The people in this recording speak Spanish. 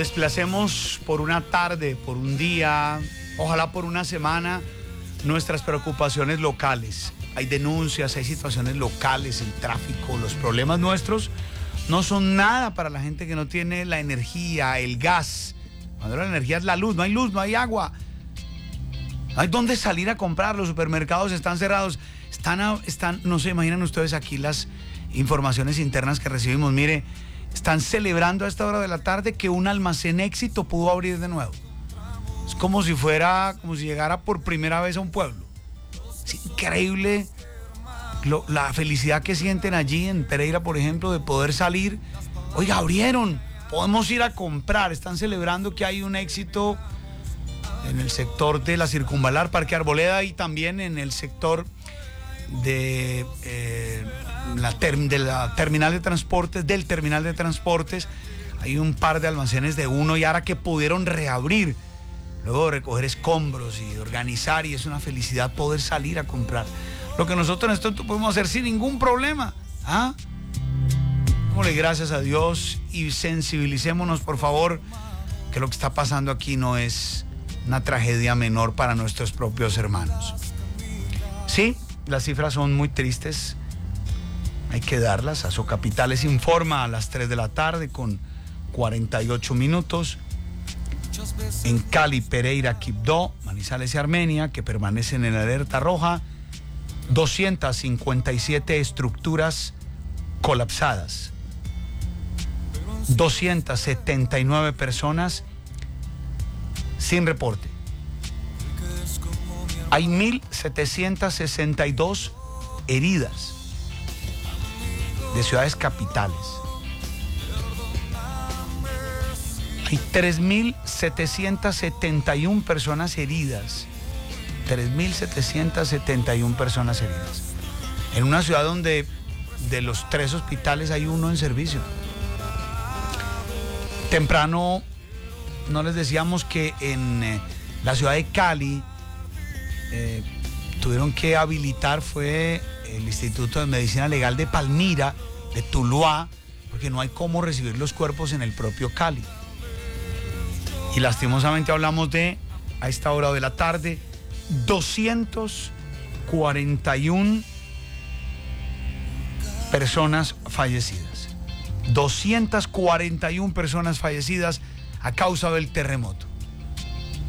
desplacemos por una tarde, por un día, ojalá por una semana, nuestras preocupaciones locales. Hay denuncias, hay situaciones locales, el tráfico, los problemas nuestros no son nada para la gente que no tiene la energía, el gas. Cuando la energía es la luz, no hay agua. No hay dónde salir a comprar, los supermercados están cerrados. Están, no se imaginan ustedes aquí las informaciones internas que recibimos. Mire, están celebrando a esta hora de la tarde que un almacén Éxito pudo abrir de nuevo. Es como si llegara por primera vez a un pueblo. Es increíble la felicidad que sienten allí en Pereira, por ejemplo, de poder salir. Oiga, abrieron, podemos ir a comprar. Están celebrando que hay un éxito en el sector de la Circunvalar, Parque Arboleda, y también en el sector de la terminal de transportes. Hay un par de almacenes de Uno y Ara que pudieron reabrir luego de recoger escombros y de organizar, y es una felicidad poder salir a comprar lo que nosotros en esto podemos hacer sin ningún problema. Démosle gracias a Dios y sensibilicémonos, por favor, que lo que está pasando aquí no es una tragedia menor para nuestros propios hermanos. Sí, las cifras son muy tristes, hay que darlas. Azocapitales informa a las 3 de la tarde con 48 minutos. En Cali, Pereira, Quibdó, Manizales y Armenia, que permanecen en alerta roja, 257 estructuras colapsadas, 279 personas sin reporte. Hay 1.762 heridas de ciudades capitales. Hay 3.771 personas heridas. 3.771 personas heridas. En una ciudad donde de los 3 hospitales hay uno en servicio. Temprano no les decíamos que en la ciudad de Cali tuvieron que habilitar, fue el Instituto de Medicina Legal de Palmira, de Tuluá, porque no hay cómo recibir los cuerpos en el propio Cali. Y lastimosamente hablamos de, a esta hora de la tarde, 241 personas fallecidas. 241 personas fallecidas a causa del terremoto.